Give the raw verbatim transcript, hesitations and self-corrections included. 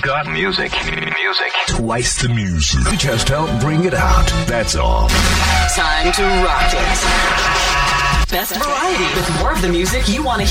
got music. Music. Twice the music. We just help bring it out. That's all. Time to rock it. Best variety with more of the music you want to